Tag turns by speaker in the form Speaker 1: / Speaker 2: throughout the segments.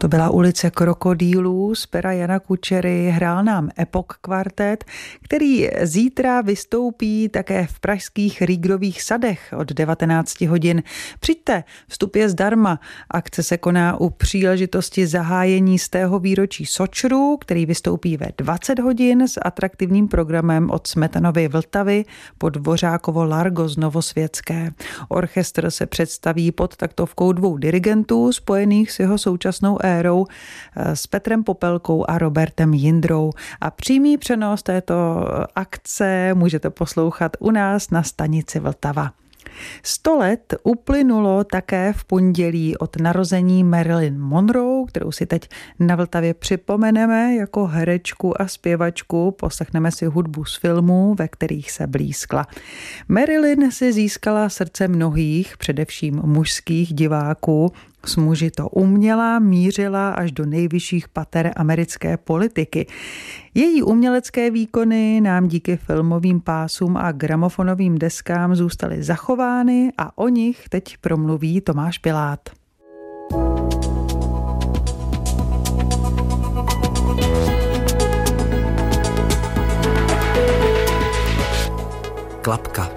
Speaker 1: To byla Ulice krokodýlů z pera Jana Kučery, hrál nám Epoch kvartet, který zítra vystoupí také v pražských Rýgrových sadech od 19 hodin. Přijďte, vstup je zdarma. Akce se koná u příležitosti zahájení 100. výročí Sočru, který vystoupí ve 20 hodin s atraktivním programem od Smetanovy Vltavy po Dvořákovo Largo z Novosvětské. Orchestr se představí pod taktovkou 2 dirigentů spojených s jeho současnou érou, s Petrem Popelkou a Robertem Jindrou. A přímý přenos této akce můžete poslouchat u nás na stanici Vltava. 100 let uplynulo také v pondělí od narození Marilyn Monroe, kterou si teď na Vltavě připomeneme jako herečku a zpěvačku. Poslechneme si hudbu z filmů, ve kterých se blýskla. Marilyn si získala srdce mnohých, především mužských diváků. S muži to uměla, mířila až do nejvyšších pater americké politiky. Její umělecké výkony nám díky filmovým pásům a gramofonovým deskám zůstaly zachovány a o nich teď promluví Tomáš Pilát.
Speaker 2: Klapka.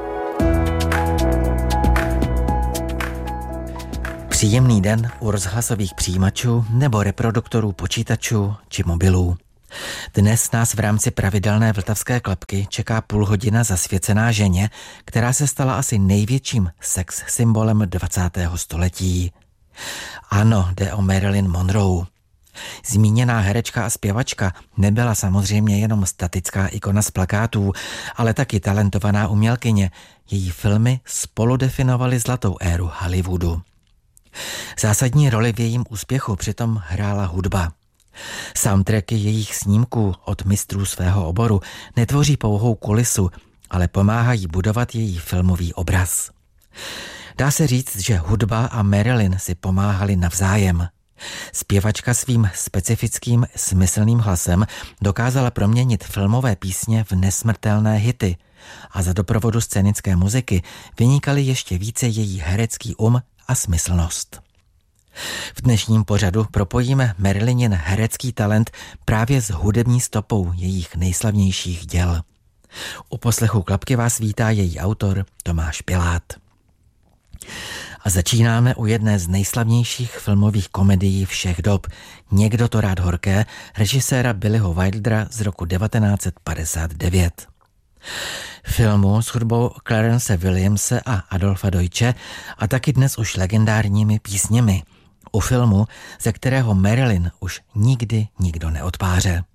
Speaker 2: Příjemný den u rozhlasových přijímačů nebo reproduktorů počítačů či mobilů. Dnes nás v rámci pravidelné vltavské klapky čeká půlhodina zasvěcená ženě, která se stala asi největším sex symbolem 20. století. Ano, jde o Marilyn Monroe. Zmíněná herečka a zpěvačka nebyla samozřejmě jenom statická ikona z plakátů, ale taky talentovaná umělkyně. Její filmy spolu definovaly zlatou éru Hollywoodu. Zásadní roli v jejím úspěchu přitom hrála hudba. Soundtracky jejich snímků od mistrů svého oboru netvoří pouhou kulisu, ale pomáhají budovat její filmový obraz. Dá se říct, že hudba a Marilyn si pomáhali navzájem. Zpěvačka svým specifickým smyslným hlasem dokázala proměnit filmové písně v nesmrtelné hity a za doprovodu scénické muziky vynikaly ještě více její herecký a smyslnost. V dnešním pořadu propojíme Marilynin herecký talent právě s hudební stopou jejich nejslavnějších děl. U poslechu klapky vás vítá její autor Tomáš Pilát. A začínáme u jedné z nejslavnějších filmových komedií všech dob, Někdo to rád horké, režiséra Billyho Wildera z roku 1959. Filmu s hudbou Clarence Williamse a Adolfa Deutsche a taky dnes už legendárními písněmi. U filmu, ze kterého Marilyn už nikdy nikdo neodpáře.